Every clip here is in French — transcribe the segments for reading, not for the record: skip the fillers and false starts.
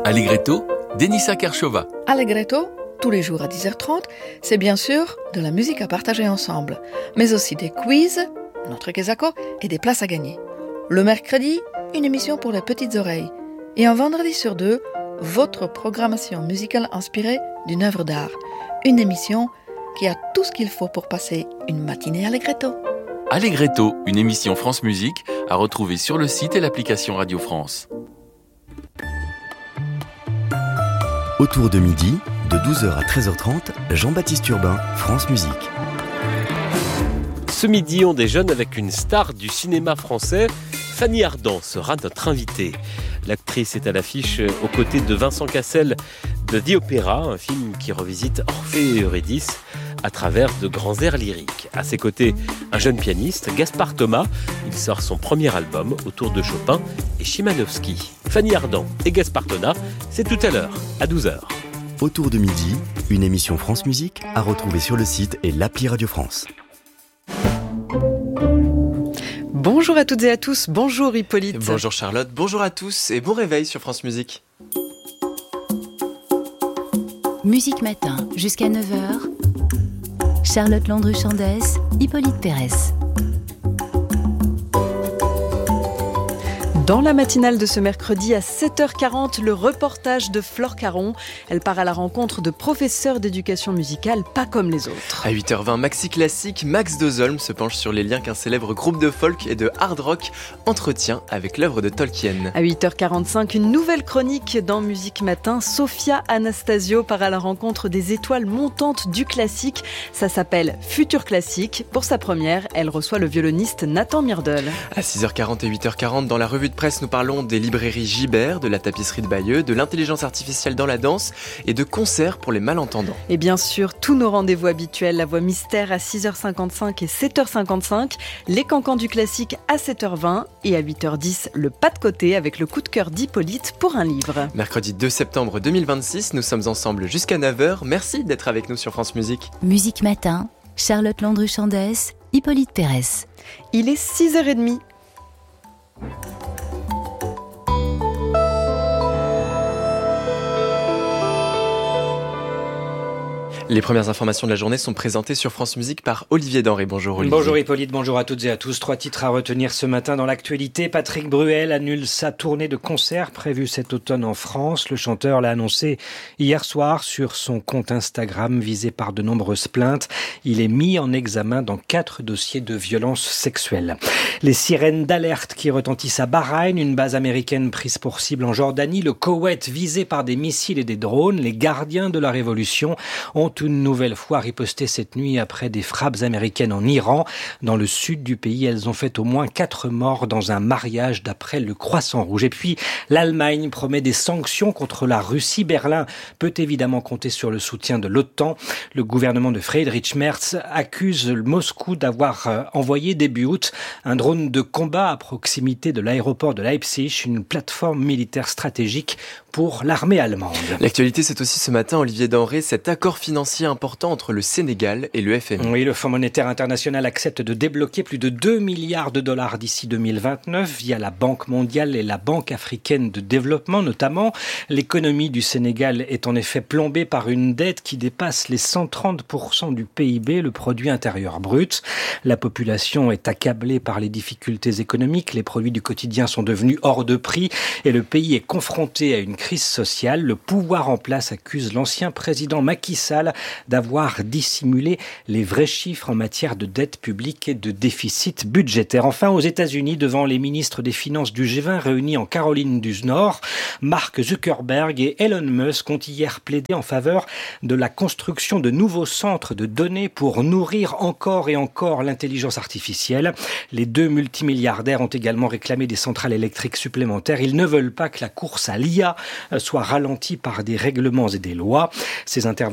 Allegretto, Denisa Kershova. Allegretto, tous les jours à 10h30, c'est bien sûr de la musique à partager ensemble, mais aussi des quiz, notre Kesako, et des places à gagner. Le mercredi, une émission pour les petites oreilles. Et un vendredi sur deux, votre programmation musicale inspirée d'une œuvre d'art. Une émission qui a tout ce qu'il faut pour passer une matinée Allegretto. Allegretto, une émission France Musique à retrouver sur le site et l'application Radio France. Autour de midi, de 12h à 13h30, Jean-Baptiste Urbain, France Musique. Ce midi, on déjeune avec une star du cinéma français. Fanny Ardant sera notre invitée. L'actrice est à l'affiche aux côtés de Vincent Cassel de The Opera, un film qui revisite Orphée et Eurydice à travers de grands airs lyriques. À ses côtés, un jeune pianiste, Gaspard Thomas. Il sort son premier album autour de Chopin et Chimanovski. Fanny Ardant et Gaspard Thomas, c'est tout à l'heure, à 12h. Autour de midi, une émission France Musique à retrouver sur le site et l'appli Radio France. Bonjour à toutes et à tous, bonjour Hippolyte. Bonjour Charlotte, bonjour à tous et bon réveil sur France Musique. Musique Matin, jusqu'à 9h. Charlotte Landru-Chandès, Hippolyte Pérez. Dans la matinale de ce mercredi à 7h40, le reportage de Flore Caron. Elle part à la rencontre de professeurs d'éducation musicale pas comme les autres. À 8h20, Maxi Classique, Max Dozolm se penche sur les liens qu'un célèbre groupe de folk et de hard rock entretient avec l'œuvre de Tolkien. À 8h45, une nouvelle chronique dans Musique Matin. Sophia Anastasio part à la rencontre des étoiles montantes du classique. Ça s'appelle Futur Classique. Pour sa première, elle reçoit le violoniste Nathan Myrdal. À 6h40 et 8h40, dans la revue de presse, nous parlons des librairies Gibert, de la tapisserie de Bayeux, de l'intelligence artificielle dans la danse et de concerts pour les malentendants. Et bien sûr, tous nos rendez-vous habituels, la voix mystère à 6h55 et 7h55, les cancans du classique à 7h20 et à 8h10, le pas de côté avec le coup de cœur d'Hippolyte pour un livre. Mercredi 2 septembre 2026, nous sommes ensemble jusqu'à 9h. Merci d'être avec nous sur France Musique. Musique Matin, Charlotte Landru-Chandès, Hippolyte Pérez. Il est 6h30. Les premières informations de la journée sont présentées sur France Musique par Olivier Denré. Bonjour Olivier. Bonjour Hippolyte, bonjour à toutes et à tous. 3 titres à retenir ce matin dans l'actualité. Patrick Bruel annule sa tournée de concerts prévue cet automne en France. Le chanteur l'a annoncé hier soir sur son compte Instagram visé par de nombreuses plaintes. Il est mis en examen dans 4 dossiers de violences sexuelles. Les sirènes d'alerte qui retentissent à Bahreïn, une base américaine prise pour cible en Jordanie, le Koweït visé par des missiles et des drones. Les gardiens de la révolution ont une nouvelle fois riposté cette nuit après des frappes américaines en Iran. Dans le sud du pays, elles ont fait au moins 4 morts dans un mariage d'après le Croissant Rouge. Et puis, l'Allemagne promet des sanctions contre la Russie. Berlin peut évidemment compter sur le soutien de l'OTAN. Le gouvernement de Friedrich Merz accuse Moscou d'avoir envoyé début août un drone de combat à proximité de l'aéroport de Leipzig, une plateforme militaire stratégique pour l'armée allemande. L'actualité, c'est aussi ce matin, Olivier Denré, cet accord financier important entre le Sénégal et le FMI. Oui, le Fonds monétaire international accepte de débloquer plus de 2 milliards de dollars d'ici 2029 via la Banque mondiale et la Banque africaine de développement notamment. L'économie du Sénégal est en effet plombée par une dette qui dépasse les 130% du PIB, le produit intérieur brut. La population est accablée par les difficultés économiques, les produits du quotidien sont devenus hors de prix et le pays est confronté à une crise sociale. Le pouvoir en place accuse l'ancien président Macky Sall d'avoir dissimulé les vrais chiffres en matière de dette publique et de déficit budgétaire. Enfin, aux États-Unis, devant les ministres des Finances du G20 réunis en Caroline du Nord, Mark Zuckerberg et Elon Musk ont hier plaidé en faveur de la construction de nouveaux centres de données pour nourrir encore et encore l'intelligence artificielle. Les 2 multimilliardaires ont également réclamé des centrales électriques supplémentaires. Ils ne veulent pas que la course à l'IA soit ralentie par des règlements et des lois. Ces interventions interviennent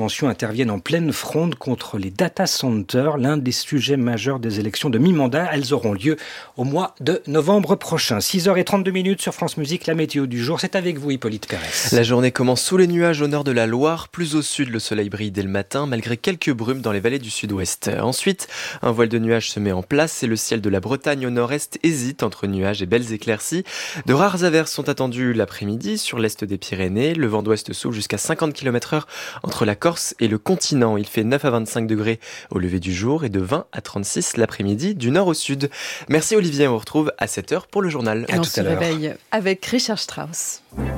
interviennent en pleine fronde contre les data centers, l'un des sujets majeurs des élections de mi-mandat. Elles auront lieu au mois de novembre prochain. 6h32 sur France Musique, la météo du jour. C'est avec vous, Hippolyte Pérez. La journée commence sous les nuages au nord de la Loire. Plus au sud, le soleil brille dès le matin, malgré quelques brumes dans les vallées du sud-ouest. Ensuite, un voile de nuages se met en place et le ciel de la Bretagne au nord-est hésite entre nuages et belles éclaircies. De rares averses sont attendues l'après-midi sur l'est des Pyrénées. Le vent d'ouest souffle jusqu'à 50 km/h entre la Corse et le continent. Il fait 9 à 25 degrés au lever du jour et de 20 à 36 l'après-midi du nord au sud. Merci Olivier, on vous retrouve à 7h pour le journal. Et on se réveille avec Richard Strauss.